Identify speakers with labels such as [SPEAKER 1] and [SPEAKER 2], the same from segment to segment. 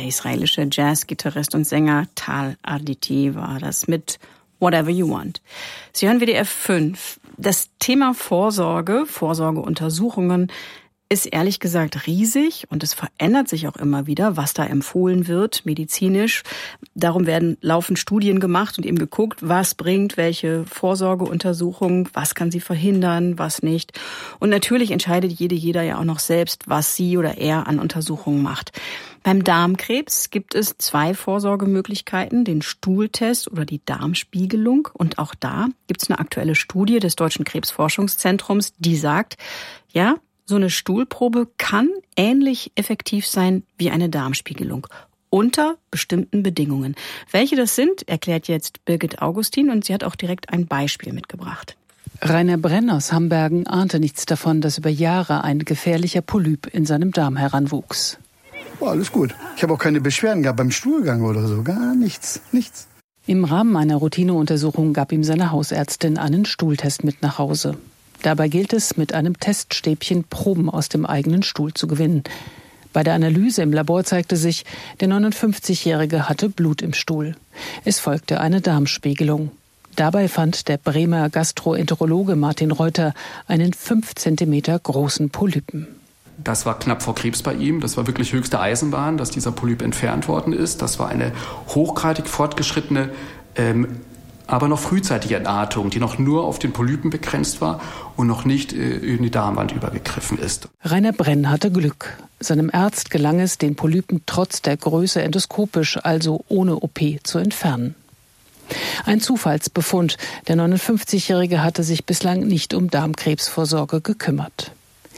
[SPEAKER 1] Der israelische Jazzgitarrist und Sänger Tal Arditi war das mit Whatever You Want. Sie hören WDR 5. Das Thema Vorsorgeuntersuchungen ist ehrlich gesagt riesig und es verändert sich auch immer wieder, was da empfohlen wird, medizinisch. Darum werden laufend Studien gemacht und eben geguckt, was bringt welche Vorsorgeuntersuchung, was kann sie verhindern, was nicht. Und natürlich entscheidet jeder ja auch noch selbst, was sie oder er an Untersuchungen macht. Beim Darmkrebs gibt es 2 Vorsorgemöglichkeiten, den Stuhltest oder die Darmspiegelung. Und auch da gibt es eine aktuelle Studie des Deutschen Krebsforschungszentrums, die sagt, ja, so eine Stuhlprobe kann ähnlich effektiv sein wie eine Darmspiegelung. Unter bestimmten Bedingungen. Welche das sind, erklärt jetzt Birgit Augustin und sie hat auch direkt ein Beispiel mitgebracht.
[SPEAKER 2] Rainer Brenn aus Hambergen ahnte nichts davon, dass über Jahre ein gefährlicher Polyp in seinem Darm heranwuchs.
[SPEAKER 3] Oh, alles gut. Ich habe auch keine Beschwerden gehabt beim Stuhlgang oder so. Gar nichts.
[SPEAKER 2] Im Rahmen einer Routineuntersuchung gab ihm seine Hausärztin einen Stuhltest mit nach Hause. Dabei gilt es, mit einem Teststäbchen Proben aus dem eigenen Stuhl zu gewinnen. Bei der Analyse im Labor zeigte sich, der 59-Jährige hatte Blut im Stuhl. Es folgte eine Darmspiegelung. Dabei fand der Bremer Gastroenterologe Martin Reuter einen 5 Zentimeter großen Polypen.
[SPEAKER 4] Das war knapp vor Krebs bei ihm. Das war wirklich höchste Eisenbahn, dass dieser Polyp entfernt worden ist. Das war eine hochgradig fortgeschrittene, aber noch frühzeitige Entartung, die noch nur auf den Polypen begrenzt war und noch nicht in die Darmwand übergegriffen ist.
[SPEAKER 2] Rainer Brenn hatte Glück. Seinem Arzt gelang es, den Polypen trotz der Größe endoskopisch, also ohne OP, zu entfernen. Ein Zufallsbefund. Der 59-Jährige hatte sich bislang nicht um Darmkrebsvorsorge gekümmert.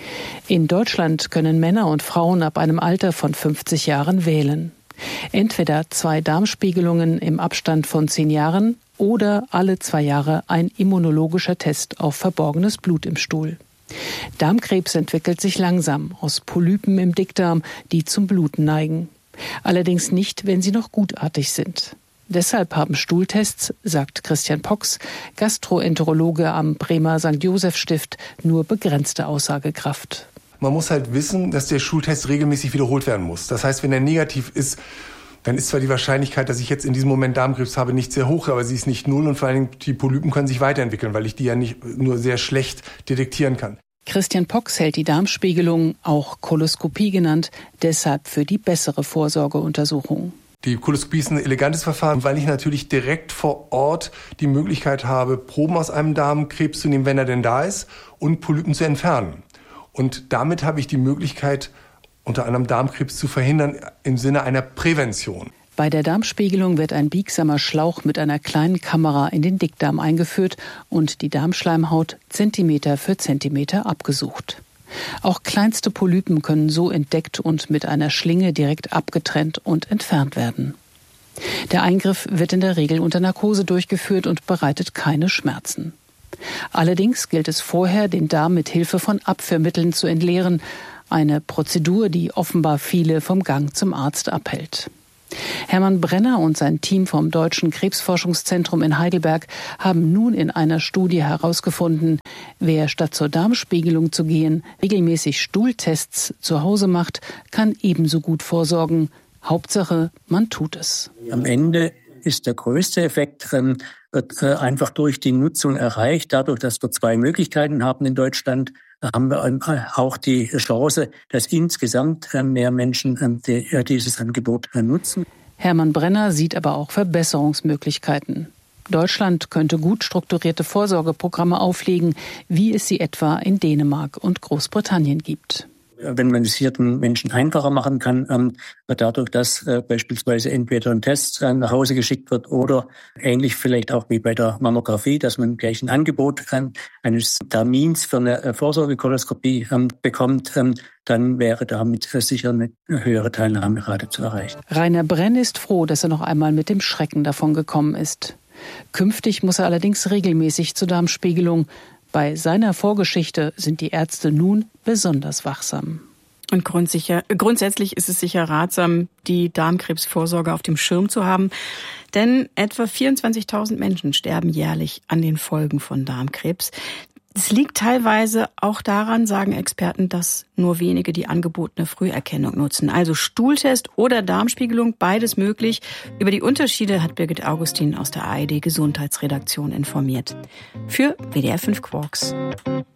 [SPEAKER 2] In Deutschland können Männer und Frauen ab einem Alter von 50 Jahren wählen. Entweder 2 Darmspiegelungen im Abstand von 10 Jahren oder alle 2 Jahre ein immunologischer Test auf verborgenes Blut im Stuhl. Darmkrebs entwickelt sich langsam aus Polypen im Dickdarm, die zum Bluten neigen. Allerdings nicht, wenn sie noch gutartig sind. Deshalb haben Stuhltests, sagt Christian Pox, Gastroenterologe am Bremer St. Joseph Stift, nur begrenzte Aussagekraft.
[SPEAKER 5] Man muss halt wissen, dass der Stuhltest regelmäßig wiederholt werden muss. Das heißt, wenn er negativ ist, dann ist zwar die Wahrscheinlichkeit, dass ich jetzt in diesem Moment Darmkrebs habe, nicht sehr hoch, aber sie ist nicht 0 und vor allem die Polypen können sich weiterentwickeln, weil ich die ja nicht nur sehr schlecht detektieren kann.
[SPEAKER 2] Christian Pox hält die Darmspiegelung, auch Koloskopie genannt, deshalb für die bessere Vorsorgeuntersuchung.
[SPEAKER 5] Die Koloskopie ist ein elegantes Verfahren, weil ich natürlich direkt vor Ort die Möglichkeit habe, Proben aus einem Darmkrebs zu nehmen, wenn er denn da ist, und Polypen zu entfernen. Und damit habe ich die Möglichkeit, unter anderem Darmkrebs zu verhindern im Sinne einer Prävention.
[SPEAKER 2] Bei der Darmspiegelung wird ein biegsamer Schlauch mit einer kleinen Kamera in den Dickdarm eingeführt und die Darmschleimhaut Zentimeter für Zentimeter abgesucht. Auch kleinste Polypen können so entdeckt und mit einer Schlinge direkt abgetrennt und entfernt werden. Der Eingriff wird in der Regel unter Narkose durchgeführt und bereitet keine Schmerzen. Allerdings gilt es vorher, den Darm mit Hilfe von Abführmitteln zu entleeren, eine Prozedur, die offenbar viele vom Gang zum Arzt abhält. Hermann Brenner und sein Team vom Deutschen Krebsforschungszentrum in Heidelberg haben nun in einer Studie herausgefunden, wer statt zur Darmspiegelung zu gehen, regelmäßig Stuhltests zu Hause macht, kann ebenso gut vorsorgen. Hauptsache, man tut es.
[SPEAKER 6] Am Ende ist der größte Effekt wird einfach durch die Nutzung erreicht. Dadurch, dass wir 2 Möglichkeiten haben in Deutschland, haben wir auch die Chance, dass insgesamt mehr Menschen dieses Angebot nutzen.
[SPEAKER 2] Hermann Brenner sieht aber auch Verbesserungsmöglichkeiten. Deutschland könnte gut strukturierte Vorsorgeprogramme auflegen, wie es sie etwa in Dänemark und Großbritannien gibt.
[SPEAKER 6] Wenn man es hier den Menschen einfacher machen kann, dadurch, dass beispielsweise entweder ein Test nach Hause geschickt wird oder ähnlich vielleicht auch wie bei der Mammographie, dass man gleich ein Angebot eines Termins für eine Vorsorgekoloskopie bekommt, dann wäre damit sicher eine höhere Teilnahmerate zu erreichen.
[SPEAKER 2] Rainer Brenn ist froh, dass er noch einmal mit dem Schrecken davon gekommen ist. Künftig muss er allerdings regelmäßig zur Darmspiegelung. Bei seiner Vorgeschichte sind die Ärzte nun besonders wachsam.
[SPEAKER 1] Und grundsätzlich ist es sicher ratsam, die Darmkrebsvorsorge auf dem Schirm zu haben. Denn etwa 24.000 Menschen sterben jährlich an den Folgen von Darmkrebs. Es liegt teilweise auch daran, sagen Experten, dass nur wenige die angebotene Früherkennung nutzen. Also Stuhltest oder Darmspiegelung, beides möglich. Über die Unterschiede hat Birgit Augustin aus der ARD Gesundheitsredaktion informiert. Für WDR 5 Quarks.